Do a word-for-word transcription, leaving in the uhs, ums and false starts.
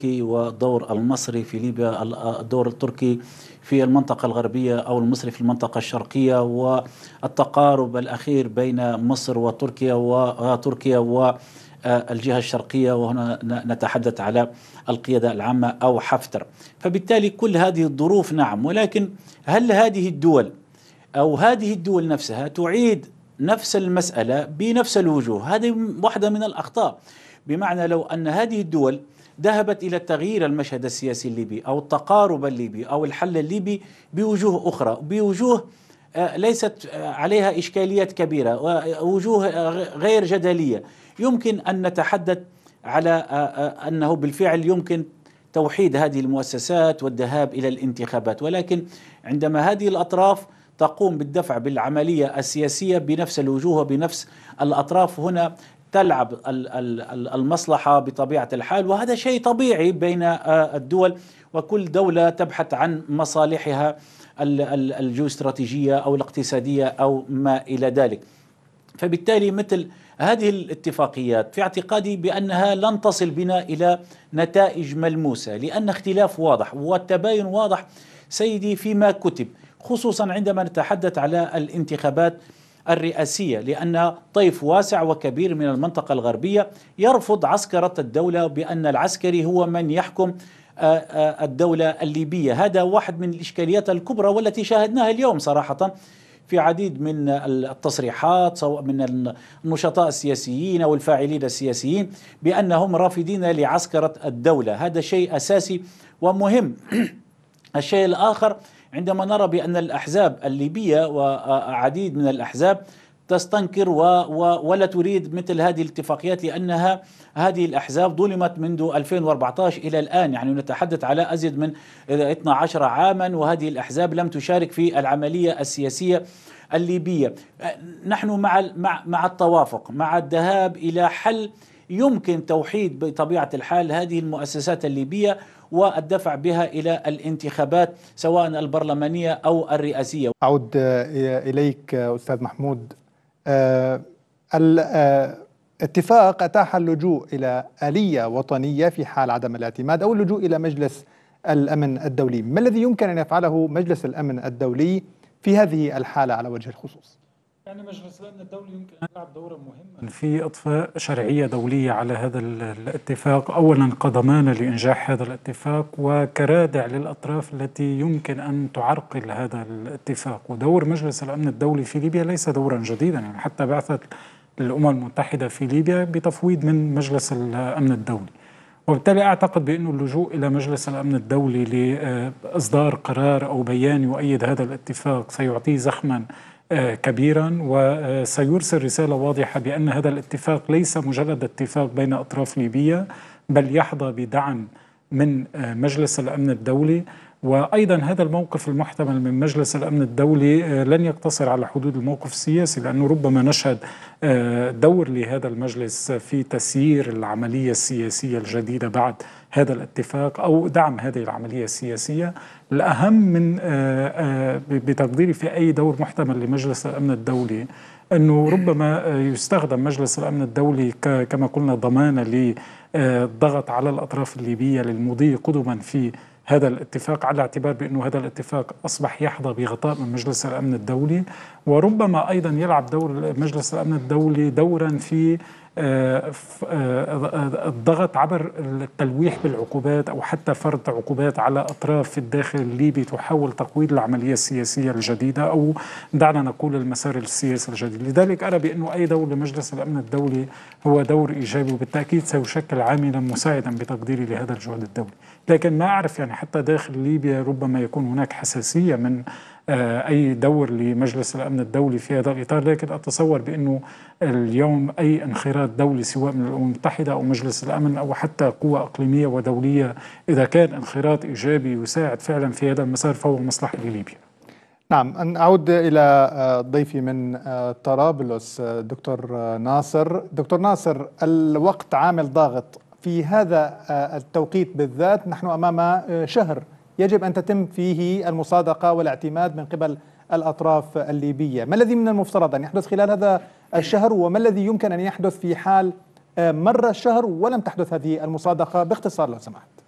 ودور المصري في ليبيا، الدور التركي في المنطقة الغربية أو المصري في المنطقة الشرقية، والتقارب الأخير بين مصر وتركيا وتركيا والجهة الشرقية، وهنا نتحدث على القيادة العامة أو حفتر. فبالتالي كل هذه الظروف نعم، ولكن هل هذه الدول أو هذه الدول نفسها تعيد نفس المسألة بنفس الوجوه؟ هذه واحدة من الأخطاء. بمعنى لو أن هذه الدول ذهبت إلى تغيير المشهد السياسي الليبي أو التقارب الليبي أو الحل الليبي بوجوه أخرى، بوجوه ليست عليها إشكاليات كبيرة، ووجوه غير جدلية، يمكن أن نتحدث على أنه بالفعل يمكن توحيد هذه المؤسسات والذهاب إلى الانتخابات. ولكن عندما هذه الأطراف تقوم بالدفع بالعملية السياسية بنفس الوجوه وبنفس الأطراف، هنا تلعب المصلحة بطبيعة الحال، وهذا شيء طبيعي بين الدول، وكل دولة تبحث عن مصالحها الجيوستراتيجية أو الاقتصادية أو ما إلى ذلك. فبالتالي مثل هذه الاتفاقيات في اعتقادي بأنها لن تصل بنا إلى نتائج ملموسة، لأن اختلاف واضح والتباين واضح سيدي فيما كتب، خصوصا عندما نتحدث على الانتخابات الرئاسية، لأن طيف واسع وكبير من المنطقة الغربية يرفض عسكرة الدولة بأن العسكري هو من يحكم الدولة الليبية. هذا واحد من الإشكاليات الكبرى والتي شاهدناها اليوم صراحة في عديد من التصريحات، سواء من النشطاء السياسيين أو الفاعلين السياسيين، بأنهم رافضين لعسكرة الدولة. هذا شيء أساسي ومهم. الشيء الآخر، عندما نرى بأن الأحزاب الليبية وعديد من الأحزاب تستنكر و و ولا تريد مثل هذه الاتفاقيات، لأنها هذه الأحزاب ظلمت منذ ألفين وأربعة عشر إلى الآن، يعني نتحدث على أزيد من اثني عشر عاما، وهذه الأحزاب لم تشارك في العملية السياسية الليبية. نحن مع مع مع التوافق، مع الذهاب إلى حل يمكن توحيد بطبيعة الحال هذه المؤسسات الليبية والدفع بها إلى الانتخابات سواء البرلمانية أو الرئاسية. أعود إليك أستاذ محمود. آه الاتفاق أتاح اللجوء إلى آلية وطنية في حال عدم الاعتماد أو اللجوء إلى مجلس الأمن الدولي. ما الذي يمكن أن يفعله مجلس الأمن الدولي في هذه الحالة على وجه الخصوص؟ يعني مجلس الأمن الدولي يمكن أن يلعب دورا مهما في إضفاء شرعية دولية على هذا الاتفاق، أولا كضمانة لإنجاح هذا الاتفاق وكرادع للأطراف التي يمكن أن تعرقل هذا الاتفاق. ودور مجلس الأمن الدولي في ليبيا ليس دورا جديدا، يعني حتى بعثت الأمم المتحدة في ليبيا بتفويض من مجلس الأمن الدولي. وبالتالي أعتقد بأن اللجوء إلى مجلس الأمن الدولي لإصدار قرار أو بيان يؤيد هذا الاتفاق سيعطيه زخما كبيرا، وسيرسل رسالة واضحة بأن هذا الاتفاق ليس مجرد اتفاق بين أطراف ليبية، بل يحظى بدعم من مجلس الأمن الدولي. وأيضا هذا الموقف المحتمل من مجلس الأمن الدولي لن يقتصر على حدود الموقف السياسي، لأنه ربما نشهد دور لهذا المجلس في تسيير العملية السياسية الجديدة بعد هذا الاتفاق أو دعم هذه العملية السياسية. الأهم من بتقديري في أي دور محتمل لمجلس الأمن الدولي أنه ربما يستخدم مجلس الأمن الدولي كما قلنا ضمانة للضغط على الأطراف الليبية للمضي قدما في هذا الاتفاق، على اعتبار بأنه هذا الاتفاق أصبح يحظى بغطاء من مجلس الأمن الدولي. وربما أيضا يلعب دور مجلس الأمن الدولي دورا في الضغط عبر التلويح بالعقوبات أو حتى فرض عقوبات على أطراف في الداخل الليبي تحاول تقويض العملية السياسية الجديدة، أو دعنا نقول المسار السياسي الجديد. لذلك أرى بأنه أي دور لمجلس الأمن الدولي هو دور إيجابي، وبالتأكيد سيشكل عاملا مساعدا بتقديري لهذا الجهد الدولي. لكن ما أعرف يعني حتى داخل ليبيا ربما يكون هناك حساسية من أي دور لمجلس الأمن الدولي في هذا الإطار، لكن أتصور بأنه اليوم أي انخراط دولي سواء من الأمم المتحدة أو مجلس الأمن أو حتى قوة إقليمية ودولية، إذا كان انخراط إيجابي يساعد فعلا في هذا المسار فهو مصلحة لليبيا. نعم، أن أعود إلى ضيفي من طرابلس دكتور ناصر. دكتور ناصر، الوقت عامل ضاغط في هذا التوقيت بالذات، نحن أمام شهر يجب أن تتم فيه المصادقة والاعتماد من قبل الأطراف الليبية. ما الذي من المفترض أن يحدث خلال هذا الشهر، وما الذي يمكن أن يحدث في حال مر الشهر ولم تحدث هذه المصادقة؟ باختصار لو سمحت.